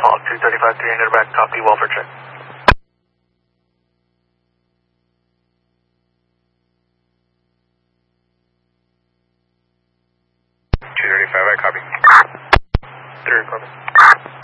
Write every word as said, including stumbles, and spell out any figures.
call, two thirty-five, three hundred back, copy, welfare check. two thirty-five, I copy. Three, copy.